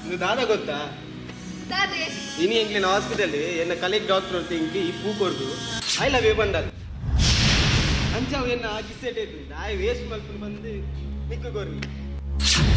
నువ్వు దాదా ಗೊತ್ತಾ ದಾದೆ ಇನಿ ಎಂಗ್ಲಿನ ಹಾಸ್ಪಿಟಲ್ ಎನ್ನ ಕಲೆಕ್ಟ್ ಡಾಕ್ಟರ್ ತಿಂಗಿ ಈ ಪೂ ಕೊಡ್ದು ಐ ಲವ್ ಯು ಬಂದದ್ದು ಅಂಚಾವ್ ಎನ್ನ ಕಿಸೆಟ್ ಇದ್ದು ನಾಯಿ ವೇಸ್ಟ್ ಮಲ್ಕೊಂಡು ಬಂದು ನಿಕ್ಕು ಕೊರ್ವಿ